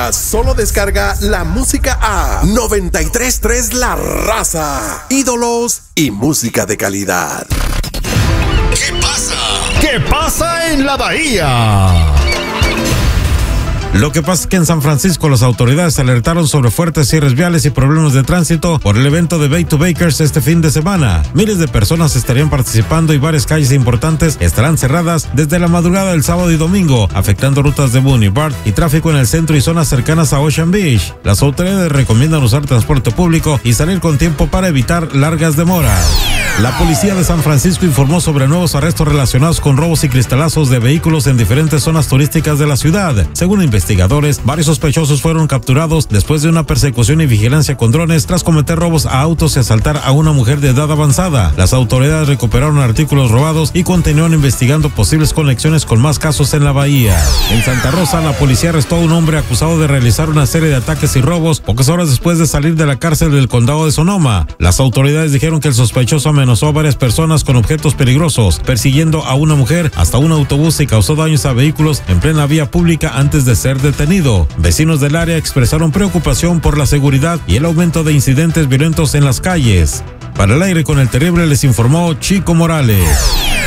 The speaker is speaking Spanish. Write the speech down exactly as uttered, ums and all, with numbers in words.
Ahora solo descarga la música a noventa y tres punto tres La Raza. Ídolos y música de calidad. ¿Qué pasa? ¿Qué pasa en la Bahía? Lo que pasa es que en San Francisco las autoridades alertaron sobre fuertes cierres viales y problemas de tránsito por el evento de Bay to Bakers este fin de semana. Miles de personas estarían participando y varias calles importantes estarán cerradas desde la madrugada del sábado y domingo, afectando rutas de Boone y Bart y tráfico en el centro y zonas cercanas a Ocean Beach. Las autoridades recomiendan usar transporte público y salir con tiempo para evitar largas demoras. La policía de San Francisco informó sobre nuevos arrestos relacionados con robos y cristalazos de vehículos en diferentes zonas turísticas de la ciudad. Según investigadores, varios sospechosos fueron capturados después de una persecución y vigilancia con drones tras cometer robos a autos y asaltar a una mujer de edad avanzada. Las autoridades recuperaron artículos robados y continúan investigando posibles conexiones con más casos en la bahía. En Santa Rosa, la policía arrestó a un hombre acusado de realizar una serie de ataques y robos pocas horas después de salir de la cárcel del condado de Sonoma. Las autoridades dijeron que el sospechoso amenazó a varias personas con objetos peligrosos, persiguiendo a una mujer hasta un autobús y causó daños a vehículos en plena vía pública antes de ser detenido. Vecinos del área expresaron preocupación por la seguridad y el aumento de incidentes violentos en las calles. Para el aire con el terrible les informó Chico Morales.